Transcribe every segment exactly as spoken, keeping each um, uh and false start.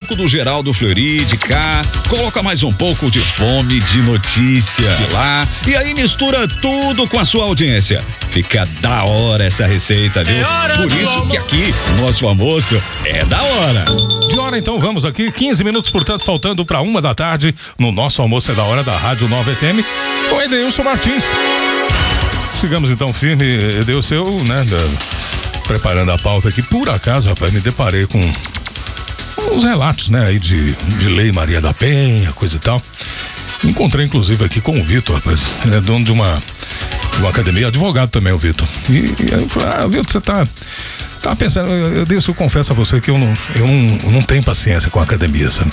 pouco do Geraldo Fleury de cá, coloca mais um pouco de fome de notícia de lá e aí mistura tudo com a sua audiência. Fica da hora essa receita, viu? É Por isso que aqui o nosso almoço é da hora. De hora então, vamos aqui, quinze minutos, portanto, faltando para uma da tarde, no nosso almoço é da hora da Rádio nove F M, com Edeilson Martins. Sigamos então firme, Edeilson, eu, né, da, preparando a pauta aqui, por acaso, rapaz, me deparei com uns relatos, né, aí de, de Lei Maria da Penha, coisa e tal. Encontrei, inclusive, aqui com o Vitor, rapaz, ele é dono de uma, de uma academia, advogado também, o Vitor. E, e aí eu falei, ah, Vitor, você tá... Tava pensando, eu, eu, eu confesso a você que eu não, eu não, eu não tenho paciência com a academia, sabe?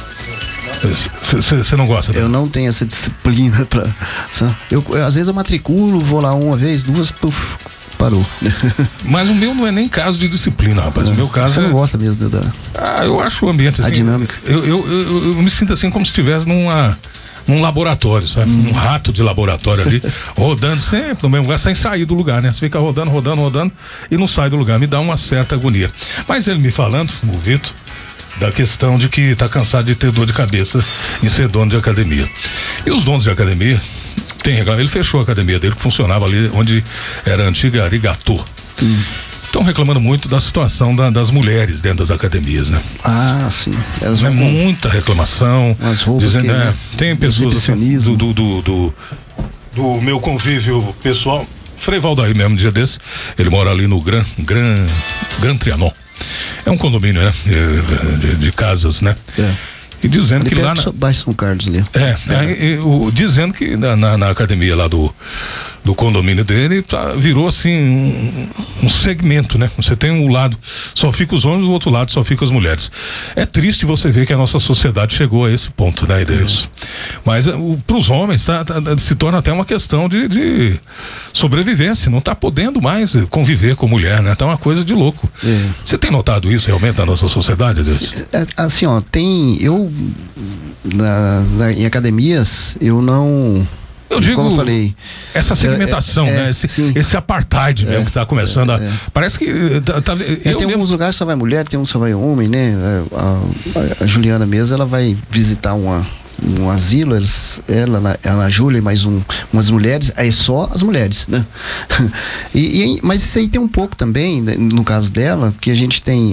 Você não gosta? Eu não tenho essa disciplina pra. Eu, eu, às vezes eu matriculo, vou lá uma vez, duas, puf, parou. Mas o meu não é nem caso de disciplina, rapaz. É. O meu caso. Você é... não gosta mesmo da. Ah, eu acho o ambiente assim. A dinâmica. Eu, eu, eu, eu me sinto assim como se estivesse numa. Num laboratório, sabe? Hum. Um rato de laboratório ali, rodando sempre no mesmo lugar, sem sair do lugar, né? Você fica rodando, rodando, rodando e não sai do lugar. Me dá uma certa agonia. Mas ele me falando, o Vitor, da questão de que tá cansado de ter dor de cabeça em ser dono de academia. E os donos de academia, tem, ele fechou a academia dele que funcionava ali onde era a antiga Arigatô. Hum. Estão reclamando muito da situação da, das mulheres dentro das academias, né? Ah, sim. Elas é muita reclamação. As roupas dizendo, que, né, né, tem pessoas assim, do, do, do, do, do meu convívio pessoal, Frei Valdair mesmo, dia desse, ele mora ali no Gran, Gran, Gran Trianon. É um condomínio, né? De, de, de casas, né? É. E dizendo ali que lá na... Baixo São Carlos ali. É, é. Aí, o, dizendo que na, na, na academia lá do, do condomínio dele tá, virou assim um, um segmento, né? Você tem um lado, só fica os homens, do outro lado só fica as mulheres. É triste você ver que a nossa sociedade chegou a esse ponto, né, Deus? É. Mas para os homens tá, tá, se torna até uma questão de, de sobrevivência, não tá podendo mais conviver com mulher, né? Tá uma coisa de louco. É. Você tem notado isso realmente na nossa sociedade, Deus? Assim, ó, tem, eu Na, na, em academias, eu não. Eu digo, como eu falei, essa segmentação, é, é, né? Esse, esse apartheid é, mesmo que está começando é, a. É. Parece que. Tá, tá, é, tem mesmo... alguns lugares que só vai mulher, tem um só vai homem, né? A, a, a Juliana mesmo, ela vai visitar uma, um asilo, eles, ela, ela, a Júlia e mais um, umas mulheres, aí só as mulheres, né? e, e, mas isso aí tem um pouco também, né, no caso dela, que a gente tem.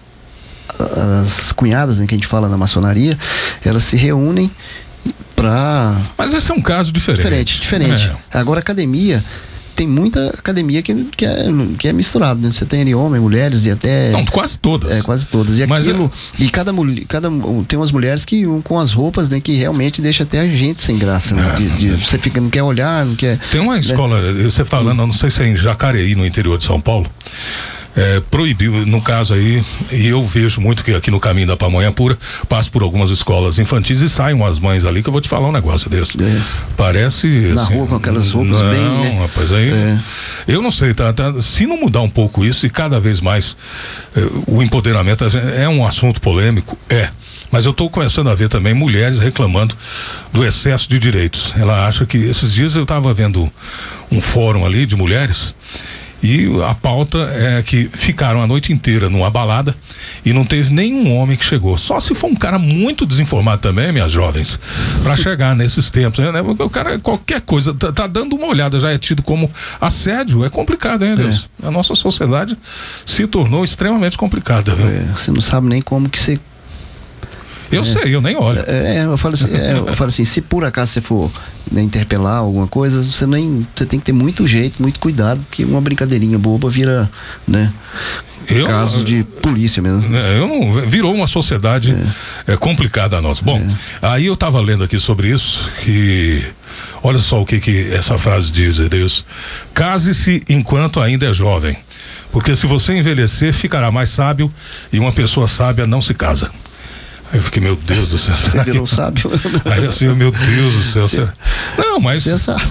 As cunhadas, né, que a gente fala na maçonaria, elas se reúnem pra... Mas esse é um caso diferente. Diferente, diferente. É. Agora, academia, tem muita academia que, que, é, que é misturado, né? Você tem ali homens, mulheres e até... Não, quase todas. É, quase todas. E Mas aquilo... É... E cada mulher... Cada, tem umas mulheres que com as roupas, né, que realmente deixa até a gente sem graça, né? É, de, de, você fica, não quer olhar, não quer... Tem uma escola, né? Você falando, não sei se é em Jacareí, no interior de São Paulo, É, proibiu, no caso aí, e eu vejo muito que aqui no caminho da Pamonha Pura, passo por algumas escolas infantis e saem umas mães ali que eu vou te falar um negócio desse. É. Parece. Na assim, rua com aquelas roupas não, bem. Né? Rapaz, aí. É. Eu não sei, tá, tá? Se não mudar um pouco isso e cada vez mais eh, o empoderamento é um assunto polêmico, é. Mas eu estou começando a ver também mulheres reclamando do excesso de direitos. Ela acha que. Esses dias eu estava vendo um fórum ali de mulheres. E a pauta é que ficaram a noite inteira numa balada e não teve nenhum homem que chegou. Só se for um cara muito desinformado também, minhas jovens, para chegar nesses tempos, né? O cara, qualquer coisa, tá, tá dando uma olhada, já é tido como assédio. É complicado, hein, Deus? É. A nossa sociedade se tornou extremamente complicada, viu? É, você não sabe nem como que você... Eu é, sei, eu nem olho. É, eu falo assim, é, eu falo assim, se por acaso você for, né, interpelar alguma coisa, você nem, você tem que ter muito jeito, muito cuidado, porque uma brincadeirinha boba vira, né, eu, caso de polícia mesmo. Eu não, virou uma sociedade é. É, complicada a nossa. Bom, é. Aí eu tava lendo aqui sobre isso e olha só o que que essa frase diz, Deus. Case-se enquanto ainda é jovem, porque se você envelhecer, ficará mais sábio e uma pessoa sábia não se casa. Aí eu fiquei, meu Deus do céu. Você virou sábio. Aí assim, meu Deus do céu. Você... Não, mas. Você é sábio.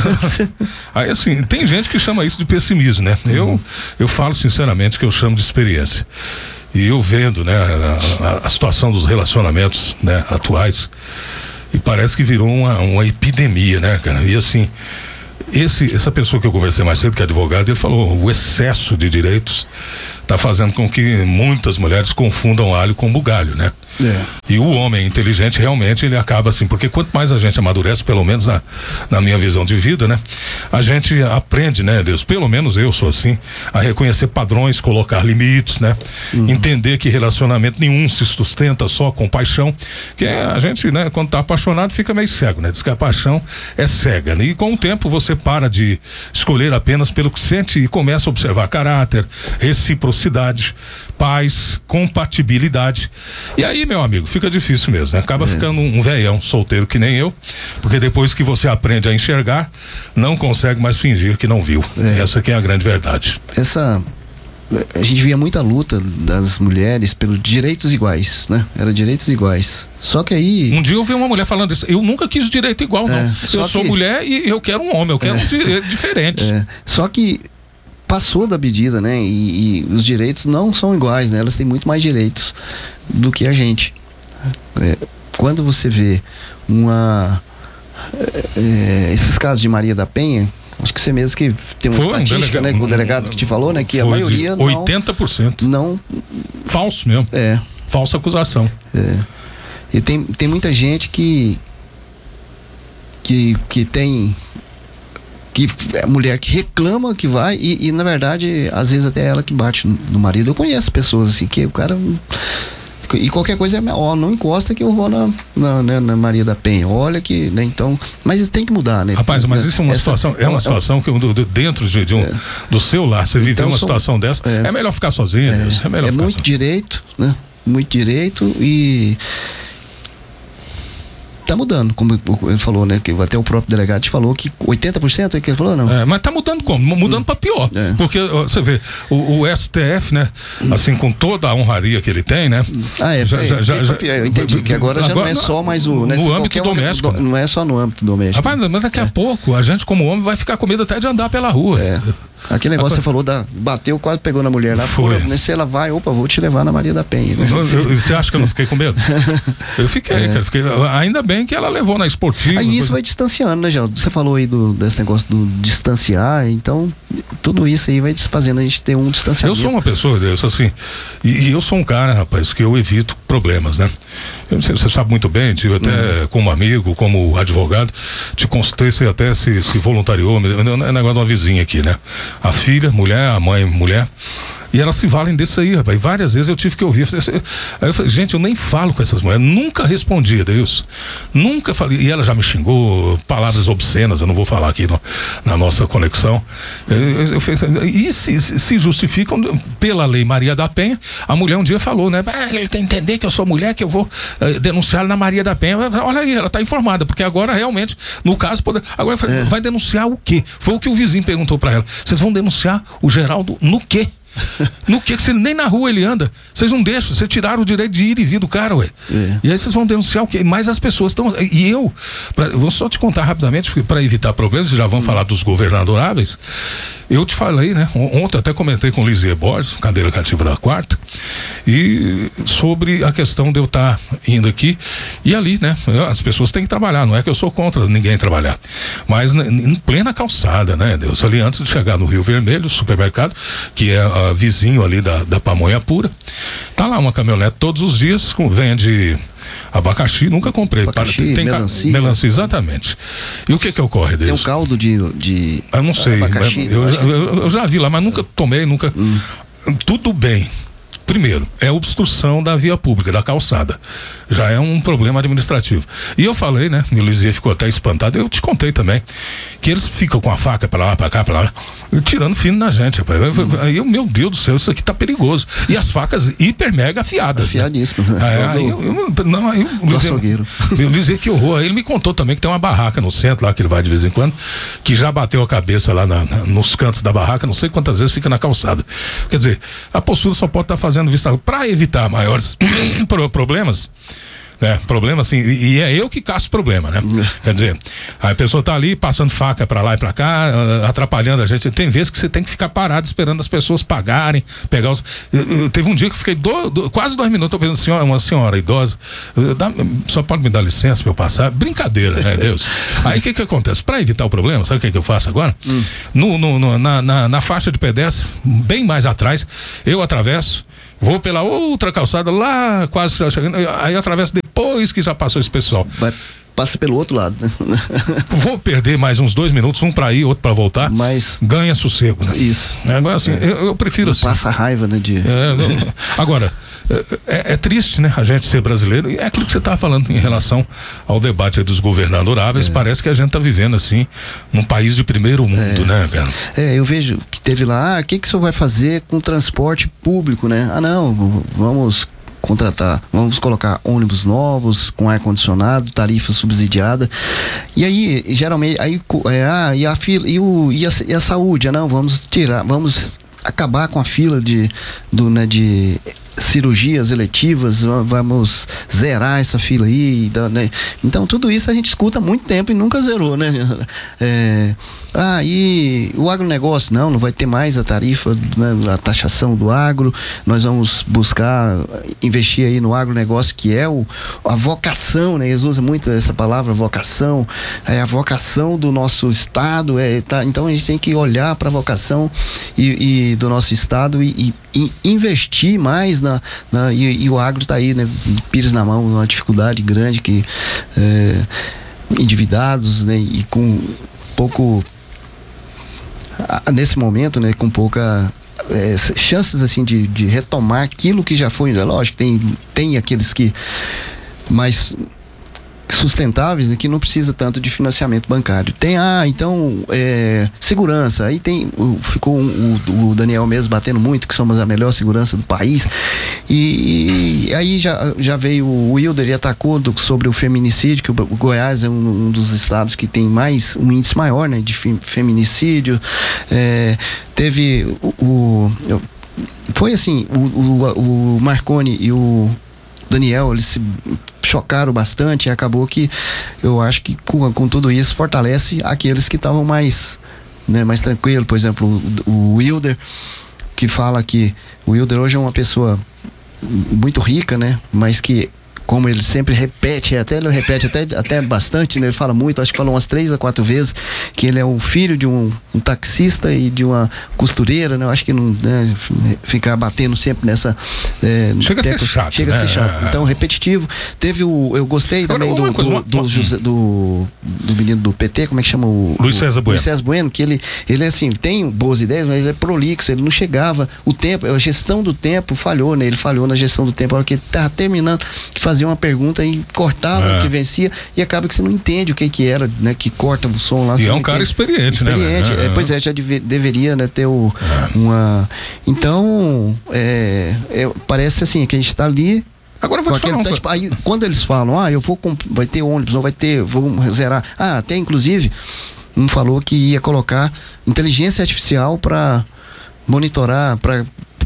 Aí assim, tem gente que chama isso de pessimismo, né? Uhum. Eu, eu falo sinceramente que eu chamo de experiência. E eu vendo, né, a, a, a situação dos relacionamentos, né, atuais, e parece que virou uma, uma epidemia, né, cara? E assim, esse, essa pessoa que eu conversei mais cedo, que é advogado, ele falou, o excesso de direitos está fazendo com que muitas mulheres confundam alho com bugalho, né? É. E o homem inteligente realmente ele acaba assim, porque quanto mais a gente amadurece, pelo menos na, na minha visão de vida, né? A gente aprende, né, Deus? Pelo menos eu sou assim, a reconhecer padrões, colocar limites, né? Uhum. Entender que relacionamento nenhum se sustenta só com paixão, que é, a gente, né, quando tá apaixonado fica meio cego, né? Diz que a paixão é cega, né? E com o tempo você para de escolher apenas pelo que sente e começa a observar caráter, reciprocidade, paz, compatibilidade. E aí, meu amigo, fica difícil mesmo, né? Acaba é. ficando um, um velhão solteiro que nem eu, porque depois que você aprende a enxergar, não consegue mais fingir que não viu. É. Essa que é a grande verdade. Essa a gente via muita luta das mulheres pelos direitos iguais, né? Era direitos iguais. Só que aí... Um dia eu vi uma mulher falando isso, eu nunca quis direito igual, é, não. Eu sou que... mulher e eu quero um homem, eu quero é. um direito diferente. É. Só que passou da medida, né? E, e os direitos não são iguais, né? Elas têm muito mais direitos do que a gente. É, quando você vê uma... É, esses casos de Maria da Penha, acho que você mesmo que tem uma Foi estatística, um delega... né? O delegado que te falou, né? Que a maioria não... oitenta por cento. Não... Falso mesmo. É. Falsa acusação. É. E tem, tem muita gente que... Que, que tem... Que é mulher que reclama que vai e, e na verdade, às vezes até ela que bate no, no marido. Eu conheço pessoas assim, que o cara... E qualquer coisa é, ó, não encosta que eu vou na, na, né, na Maria da Penha. Olha que, né, então, mas isso tem que mudar, né? Rapaz, mas isso é uma Essa, situação, é uma é, situação que do, do, dentro de, de um, é. do seu lar, você viver então, uma são, situação dessa, é, é melhor ficar sozinho, é, Deus, é melhor é ficar muito sozinho. direito, né? Muito direito e tá mudando, como ele falou, né? Que até o próprio delegado te falou que oitenta por cento é que ele falou, não? É, mas tá mudando como? Mudando hum. pra pior. É. Porque, você vê, o, o S T F, né? Hum. Assim, com toda a honraria que ele tem, né? Ah, é. Já, já, já, já, eu entendi que agora, agora já não é só mais o... Né, no âmbito doméstico. Um, né? Não é só no âmbito doméstico. Rapaz, mas daqui é. a pouco, a gente como homem vai ficar com medo até de andar pela rua. É. Aquele negócio que você falou, da, bateu, quase pegou na mulher lá. Foi. Pô, se ela vai, opa, vou te levar na Maria da Penha. Né? Você acha que eu não fiquei com medo? Eu fiquei, é. cara, fiquei, ainda bem que ela levou na esportiva. Aí isso coisa... vai distanciando, né, Geraldo? Você falou aí do, desse negócio do distanciar, então tudo isso aí vai fazendo a gente ter um distanciamento. Eu sou uma pessoa, Deus, assim, e, e eu sou um cara, rapaz, que eu evito problemas, né? Eu, você sabe muito bem, tive até uhum. como amigo, como advogado, te consultei, você até se, se voluntariou, é negócio de uma vizinha aqui, né? A filha, mulher, a mãe, mulher. E elas se valem disso aí, rapaz. E várias vezes eu tive que ouvir. Aí eu falei, gente, eu nem falo com essas mulheres. Nunca respondi, Deus. Nunca falei. E ela já me xingou, palavras obscenas, eu não vou falar aqui no, na nossa conexão. Eu, eu, eu falei, e se, se justificam pela lei Maria da Penha. A mulher um dia falou, né? Ah, ele tem que entender que eu sou mulher, que eu vou uh, denunciar na Maria da Penha. Olha aí, ela está informada, porque agora realmente, no caso, pode... agora eu falei, é. vai denunciar o quê? Foi o que o vizinho perguntou para ela. Vocês vão denunciar o Geraldo no quê? No que se nem na rua ele anda, vocês não deixam, vocês tiraram o direito de ir e vir do cara, ué. É. E aí vocês vão denunciar o quê? Mas as pessoas estão. E eu, pra, eu vou só te contar rapidamente, para evitar problemas, já vamos hum. falar dos governadoráveis. Eu te falei, né? Ontem até comentei com o Lisier Borges, cadeira cativa da quarta, e sobre a questão de eu estar tá indo aqui e ali, né? As pessoas têm que trabalhar, não é que eu sou contra ninguém trabalhar, mas em plena calçada, né, Deus? Ali antes de chegar no Rio Vermelho, supermercado, que é uh, vizinho ali da, da Pamonha Pura, tá lá uma caminhonete todos os dias, com, vende abacaxi, nunca comprei. Abacaxi, Para, tem melancia. Melancia, exatamente. E o que que ocorre, Deus? Tem um caldo de... de eu não sei, abacaxi, eu, eu, eu, eu já vi lá, mas nunca tomei, nunca... Hum. Tudo bem. Primeiro, é a obstrução da via pública, da calçada. Já é um problema administrativo. E eu falei, né? O Lisier ficou até espantado. Eu te contei também que eles ficam com a faca pra lá, pra cá, pra lá, tirando fino na gente, rapaz. Aí eu, meu Deus do céu, isso aqui tá perigoso. E as facas hiper mega afiadas. Afiadíssimas. Né? Aí, aí eu, eu, não, aí o Lisier, eu Lisier que horror. Aí ele me contou também que tem uma barraca no centro lá, que ele vai de vez em quando, que já bateu a cabeça lá na, na, nos cantos da barraca, não sei quantas vezes fica na calçada. Quer dizer, a postura só pode estar tá fazendo vista para evitar maiores problemas, né? Problema assim, e, e é eu que caço problema, né? Quer dizer, a pessoa tá ali passando faca para lá e para cá, atrapalhando a gente. Tem vezes que você tem que ficar parado esperando as pessoas pagarem, pegar os... eu, eu, teve um dia que eu fiquei do, do, quase dois minutos, eu pensando, senhora, uma senhora idosa, dá, só pode me dar licença para eu passar? Brincadeira, né, Deus? Aí o que que acontece? Para evitar o problema, sabe o que que eu faço agora? Hum. No, no, no, na, na, na faixa de pedestre, bem mais atrás, eu atravesso, vou pela outra calçada lá, quase chegando, aí atravesso depois que já passou esse pessoal. Vai, passa pelo outro lado. Vou perder mais uns dois minutos, um para ir, outro para voltar. Mas ganha sossego, né? Isso. É, agora assim, é. eu, eu prefiro não assim. Passa raiva, né? De... É, não, agora, é, é triste, né? A gente ser brasileiro, e é aquilo que você estava falando em relação ao debate dos governadoráveis, é. Parece que a gente está vivendo assim, num país de primeiro mundo, é. né, cara? É, eu vejo que teve lá, ah, o que que o senhor vai fazer com o transporte público, né? Ah, não, vamos contratar, vamos colocar ônibus novos com ar-condicionado, tarifa subsidiada, e aí geralmente aí é, ah, e a fila e, o, e, a, e a saúde, ah, não, vamos tirar, vamos acabar com a fila de, do, né, de cirurgias eletivas, vamos zerar essa fila aí, né? Então tudo isso a gente escuta há muito tempo e nunca zerou, né? É, ah, e o agronegócio, não, não vai ter mais a tarifa, né, a taxação do agro, nós vamos buscar investir aí no agronegócio, que é o, a vocação, né? Eles usam muito essa palavra, vocação, é a vocação do nosso estado, é, tá, então a gente tem que olhar para a vocação e, e do nosso estado e, e, e investir mais na, na e, e o agro tá aí, né? Pires na mão, uma dificuldade grande, que é, endividados, né? E com pouco nesse momento, né, com pouca é, chances assim de, de retomar aquilo que já foi, é lógico, tem, tem aqueles que mais sustentáveis, né, que não precisa tanto de financiamento bancário. Tem, ah, então, é, segurança, aí tem, o, ficou um, o, o Daniel mesmo batendo muito, que somos a melhor segurança do país, e, e aí já, já veio o Wilder e atacou do, sobre o feminicídio, que o, o Goiás é um, um dos estados que tem mais, um índice maior, né, de feminicídio, é, teve o, o foi assim, o, o, o Marconi e o Daniel, eles se chocaram bastante, e acabou que eu acho que com, com tudo isso fortalece aqueles que estavam mais, né, mais tranquilo. Por exemplo, o, o Wilder, que fala que o Wilder hoje é uma pessoa muito rica, né, mas que, como ele sempre repete, até ele repete até, até bastante, né? Ele fala muito, acho que falou umas três a quatro vezes, que ele é o filho de um, um taxista e de uma costureira, né? Eu acho que não, né, ficar batendo sempre nessa é, chega teco, a ser chato, chega né? a ser chato. Então, repetitivo. Teve o, eu gostei Agora, também do, coisa, do, uma, do, uma, José, do, do menino do P T, como é que chama o Luiz César Bueno. Luiz César Bueno, que ele, ele assim, tem boas ideias, mas ele é prolixo, ele não chegava, o tempo, a gestão do tempo falhou, né? Ele falhou na gestão do tempo, a hora que ele tava terminando de fazer uma pergunta e cortava é. o que vencia, e acaba que você não entende o que que era, né? Que corta o som lá. E é um cara entende. experiente, experiente, né? É, pois é, já deve, deveria, né, ter o, é. uma... Então, é, é, parece assim, que a gente tá ali. Agora eu vou te falar um tá, tipo, aí, quando eles falam, ah, eu vou, vai ter ônibus, não vai ter, vou zerar. Ah, até inclusive, um falou que ia colocar inteligência artificial para monitorar, para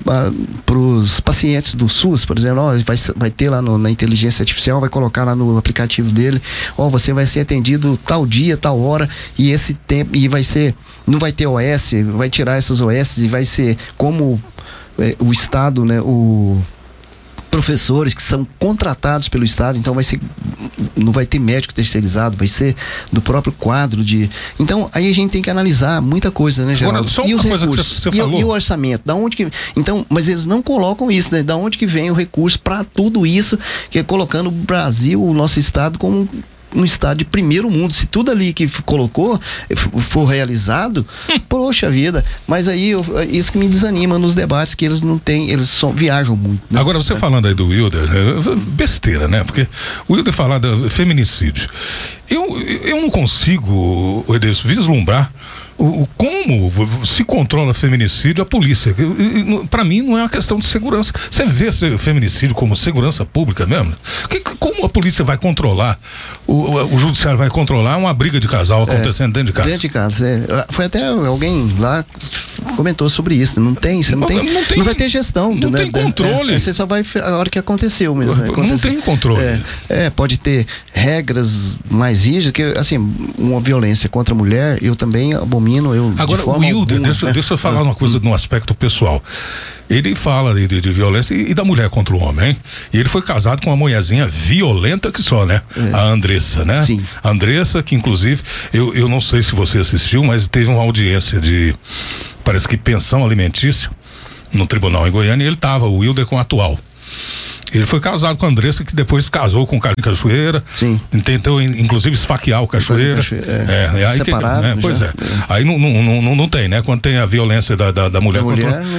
para os pacientes do SUS, por exemplo, ó, vai, vai ter lá no, na inteligência artificial, vai colocar lá no aplicativo dele, ó, você vai ser atendido tal dia, tal hora, e esse tempo, e vai ser, não vai ter O S, vai tirar essas O S e vai ser como é, o Estado, né, o professores que são contratados pelo Estado, então vai ser, não vai ter médico terceirizado, vai ser do próprio quadro de, então aí a gente tem que analisar muita coisa, né, Geraldo? Agora, só e uma os coisa recursos, que você, você e, falou. E o orçamento, da onde que, então, mas eles não colocam isso, né, da onde que vem o recurso para tudo isso, que é colocando o Brasil, o nosso Estado como um estado de primeiro mundo. Se tudo ali que colocou for realizado, poxa vida, mas aí eu, isso que me desanima nos debates, que eles não têm, eles só viajam muito, né? Agora você falando aí do Wilder, besteira, né? Porque o Wilder falar do feminicídio, eu, eu não consigo, Edeilson, vislumbrar o, o como se controla feminicídio a polícia. Para mim não é uma questão de segurança. Você vê feminicídio como segurança pública mesmo? Que, como a polícia vai controlar, o, o, o judiciário vai controlar uma briga de casal acontecendo é, dentro de casa? Dentro de casa, é. Foi até alguém lá comentou sobre isso. Não tem, você não tem, não, tem, não vai ter gestão. Não né, tem controle. É, você só vai a hora que aconteceu mesmo. Né, não tem controle. É, é, pode ter regras mais rígidas, que assim, uma violência contra a mulher, eu também abomino. Eu, Agora, de o Wilder, alguma, deixa, né? deixa eu falar ah, uma coisa hum. no aspecto pessoal. Ele fala de, de, de violência e, e da mulher contra o homem, hein? E ele foi casado com uma mulherzinha violenta que só, né? É. A Andressa, né? Sim. A Andressa, que inclusive, eu, eu não sei se você assistiu, mas teve uma audiência de, parece que pensão alimentícia, no tribunal em Goiânia, e ele tava, o Wilder, com o atual. Ele foi casado com a Andressa, que depois casou com o Carlinhos Cachoeira. Sim. Tentou, inclusive, esfaquear o Cachoeira. É, é, aí separado. Que, né, pois é. é. Aí não, não, não, não tem, né? Quando tem a violência da, da, da mulher, da mulher contra,